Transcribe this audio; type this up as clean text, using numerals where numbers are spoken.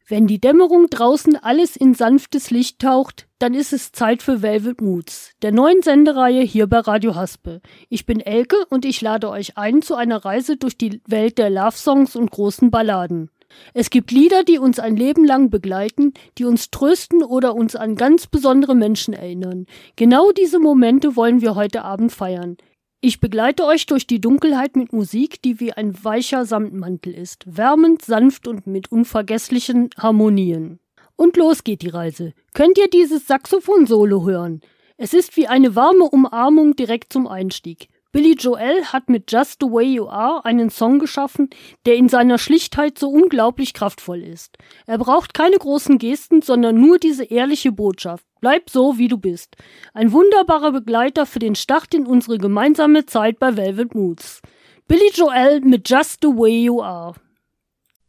Wenn die Dämmerung draußen alles in sanftes Licht taucht, dann ist es Zeit für Velvet Moods, der neuen Sendereihe hier bei Radio Haspe. Ich bin Elke und ich lade euch ein zu einer Reise durch die Welt der Love-Songs und großen Balladen. Es gibt Lieder, die uns ein Leben lang begleiten, die uns trösten oder uns an ganz besondere Menschen erinnern. Genau diese Momente wollen wir heute Abend feiern. Ich begleite euch durch die Dunkelheit mit Musik, die wie ein weicher Samtmantel ist, wärmend, sanft und mit unvergesslichen Harmonien. Und los geht die Reise. Könnt ihr dieses Saxophon-Solo hören? Es ist wie eine warme Umarmung direkt zum Einstieg. Billy Joel hat mit Just the Way You Are einen Song geschaffen, der in seiner Schlichtheit so unglaublich kraftvoll ist. Er braucht keine großen Gesten, sondern nur diese ehrliche Botschaft. Bleib so, wie du bist. Ein wunderbarer Begleiter für den Start in unsere gemeinsame Zeit bei Velvet Moods. Billy Joel mit Just the Way You Are.